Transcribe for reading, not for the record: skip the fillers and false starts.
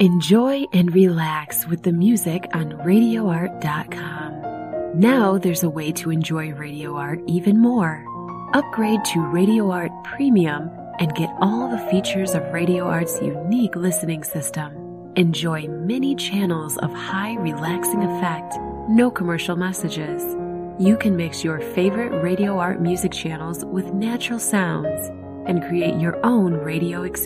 Enjoy and relax with the music on RadioArt.com. Now there's a way to enjoy Radio Art even more. Upgrade to Radio Art Premium and get all the features of Radio Art's unique listening system. Enjoy many channels of high relaxing effect, no commercial messages. You can mix your favorite Radio Art music channels with natural sounds and create your own radio experience.